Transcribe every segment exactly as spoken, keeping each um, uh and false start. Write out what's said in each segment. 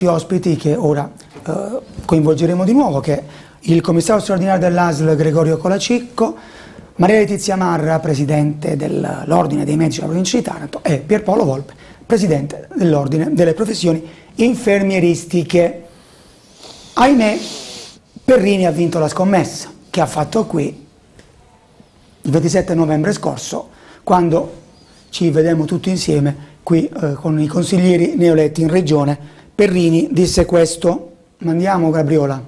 ospiti che ora eh, coinvolgeremo di nuovo, che è il commissario straordinario dell'A S L Gregorio Colacicco, Maria Letizia Marra, presidente dell'Ordine dei Medici della provincia di Taranto, e Pierpaolo Volpe, presidente dell'Ordine delle Professioni Infermieristiche. Ahimè, Perrini ha vinto la scommessa che ha fatto qui il ventisette novembre scorso, quando ci vedemmo tutti insieme qui eh, con i consiglieri neoeletti in regione. Perrini disse questo: mandiamo Gabriola.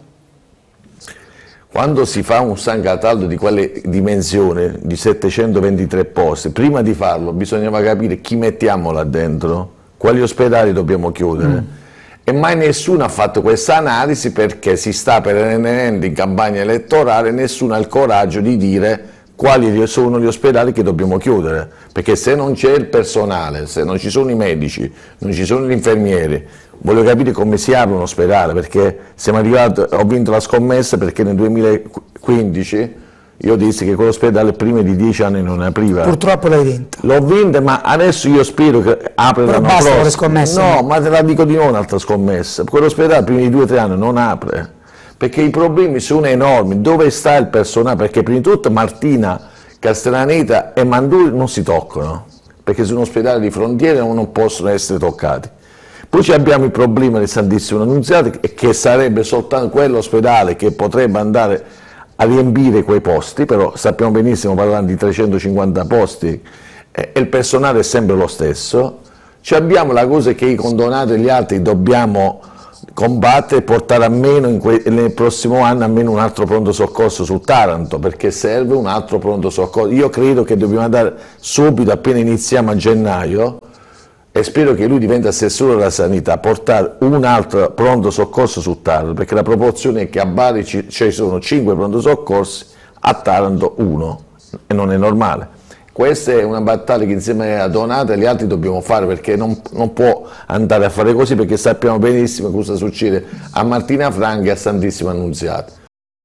Quando si fa un San Cataldo di quelle dimensioni, di settecentoventitré posti, prima di farlo bisognava capire chi mettiamo là dentro, quali ospedali dobbiamo chiudere. Mm. E mai nessuno ha fatto questa analisi, perché si sta perennemente in campagna elettorale e nessuno ha il coraggio di dire quali sono gli ospedali che dobbiamo chiudere, perché se non c'è il personale, se non ci sono i medici, non ci sono gli infermieri, voglio capire come si apre un ospedale, perché siamo arrivati, ho vinto la scommessa perché nel duemilaquindici io dissi che quell'ospedale prima di dieci anni non apriva. Purtroppo l'hai vinta. L'ho vinta, ma adesso io spero che apra l'anno prossimo. Basta le scommesse. No, ma te la dico di no un'altra scommessa, quell'ospedale prima di due o tre anni non apre, perché i problemi sono enormi. Dove sta il personale? Perché prima di tutto Martina, Castellaneta e Manduria non si toccano, perché sono ospedali di frontiera e non possono essere toccati. Poi abbiamo il problema del Santissimo Annunziato, che sarebbe soltanto quell'ospedale che potrebbe andare a riempire quei posti, però sappiamo benissimo, parlando di trecentocinquanta posti, e il personale è sempre lo stesso. Ci abbiamo la cosa che i condonati e gli altri dobbiamo combattere e portare a meno in nel prossimo anno almeno un altro pronto soccorso sul Taranto, perché serve un altro pronto soccorso. Io credo che dobbiamo andare subito, appena iniziamo a gennaio, e spero che lui diventi assessore della sanità, portare un altro pronto soccorso sul Taranto, perché la proporzione è che a Bari ci, ci sono cinque pronto soccorsi, a Taranto uno, e non è normale. Questa è una battaglia che insieme a Donata e gli altri dobbiamo fare, perché non, non può andare a fare così, perché sappiamo benissimo cosa succede a Martina Franca e a Santissimo Annunziato.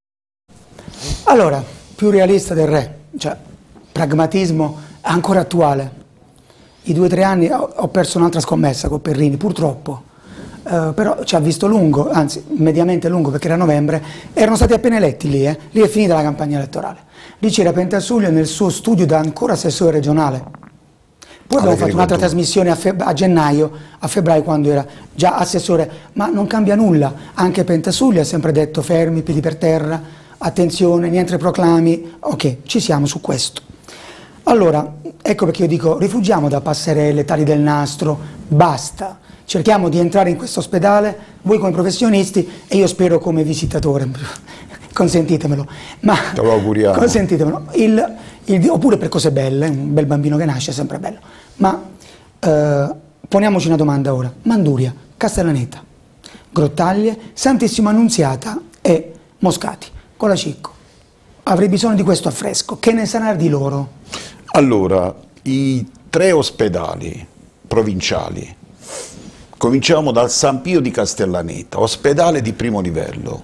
Allora, più realista del re, cioè pragmatismo ancora attuale. I due o tre anni ho perso un'altra scommessa con Perrini, purtroppo, uh, però ci ha visto lungo, anzi mediamente lungo, perché era novembre, erano stati appena eletti lì, eh? Lì è finita la campagna elettorale. Lì c'era Pentasulio nel suo studio da ancora assessore regionale. Poi abbiamo fatto un'altra trasmissione a, a gennaio, a febbraio, quando era già assessore, ma non cambia nulla. Anche Pentasulio ha sempre detto fermi, piedi per terra, attenzione, niente proclami. Ok, ci siamo su questo. Allora, ecco perché io dico, rifugiamo da passerelle, tagli del nastro, basta. Cerchiamo di entrare in questo ospedale, voi come professionisti e io spero come visitatore, consentitemelo. Ma te lo auguriamo. Consentitemelo. Il, il, oppure per cose belle, un bel bambino che nasce è sempre bello. Ma eh, poniamoci una domanda ora. Manduria, Castellaneta, Grottaglie, Santissima Annunziata e Moscati, Colacicco. Avrei bisogno di questo affresco. Che ne sarà di loro? Allora, i tre ospedali provinciali, cominciamo dal San Pio di Castellaneta, ospedale di primo livello,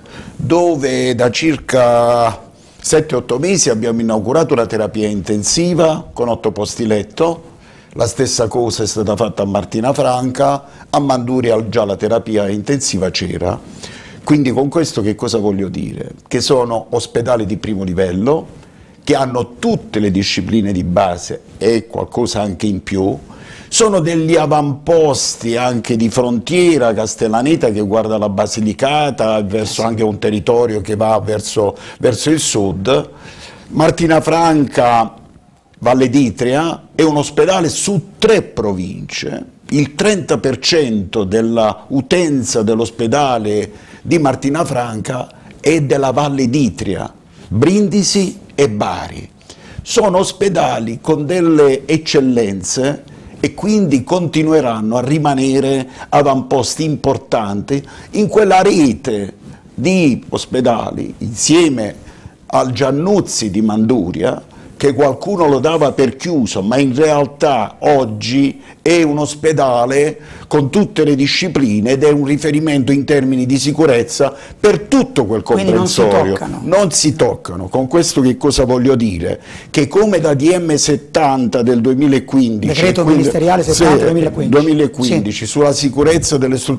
dove da circa sette otto mesi abbiamo inaugurato una terapia intensiva con otto posti letto. La stessa cosa è stata fatta a Martina Franca, a Manduria già la terapia intensiva c'era. Quindi con questo che cosa voglio dire? Che sono ospedali di primo livello, che hanno tutte le discipline di base e qualcosa anche in più, sono degli avamposti anche di frontiera. Castellaneta che guarda la Basilicata, verso anche un territorio che va verso, verso il sud. Martina Franca, Valle d'Itria, è un ospedale su tre province. Il trenta per cento della utenza dell'ospedale di Martina Franca è della Valle d'Itria, Brindisi e Bari. Sono ospedali con delle eccellenze e quindi continueranno a rimanere avamposti importanti in quella rete di ospedali, insieme al Giannuzzi di Manduria, che qualcuno lo dava per chiuso, ma in realtà oggi è un ospedale con tutte le discipline ed è un riferimento in termini di sicurezza per tutto quel comprensorio. Non si toccano. Non si toccano. Con questo che cosa voglio dire? Che come da D M settanta del duemilaquindici, decreto ministeriale settanta duemilaquindici, duemilaquindici sì. sulla sicurezza delle strutture